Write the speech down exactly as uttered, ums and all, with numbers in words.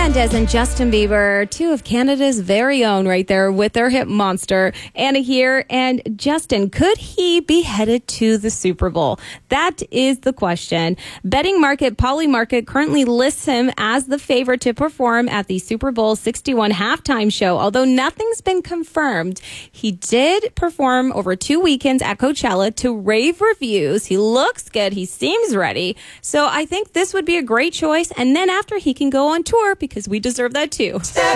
Mendes and Justin Bieber, two of Canada's very own right there with their hit Monster. Anna here. And Justin, could he be headed to the Super Bowl? That is the question. Betting market Polymarket currently lists him as the favorite to perform at the Super Bowl sixty-one halftime show. Although nothing's been confirmed, he did perform over two weekends at Coachella to rave reviews. He looks good. He seems ready. So I think this would be a great choice. And then after, he can go on tour because we deserve that too.